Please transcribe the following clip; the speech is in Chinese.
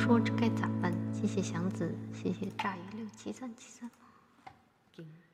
说这该咋办？谢谢祥子，谢谢炸鱼67373。